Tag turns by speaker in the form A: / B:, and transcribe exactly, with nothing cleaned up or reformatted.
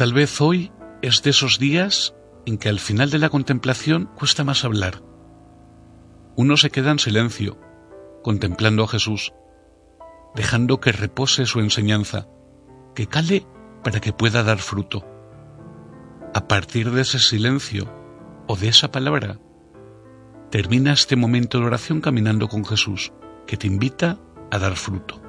A: Tal vez hoy es de esos días en que al final de la contemplación cuesta más hablar. Uno se queda en silencio, contemplando a Jesús, dejando que repose su enseñanza, que cale para que pueda dar fruto. A partir de ese silencio o de esa palabra, termina este momento de oración caminando con Jesús, que te invita a dar fruto.